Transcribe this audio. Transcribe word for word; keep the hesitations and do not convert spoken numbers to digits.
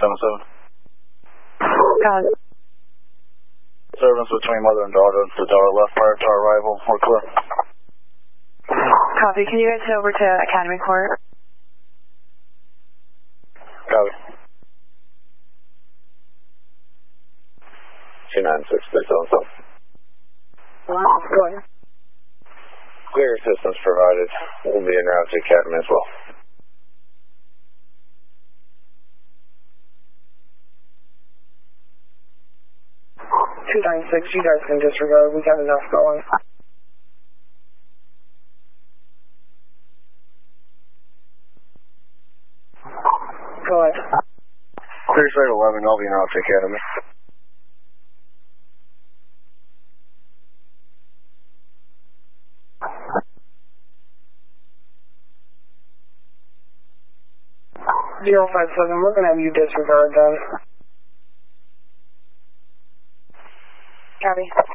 seven seven. Got it. Disturbance between mother and daughter. The daughter left prior to our arrival. We're clear. Copy. Can you guys head over to Academy Court? Copy. two nine six six seven seven. Go ahead. Clear assistance provided. We'll be en route to Academy as well. two nine six, you guys can disregard. We got enough going. Go ahead. Clear site eleven, I'll be en route to Academy. zero five seven, we're going to have you disregard then. Copy.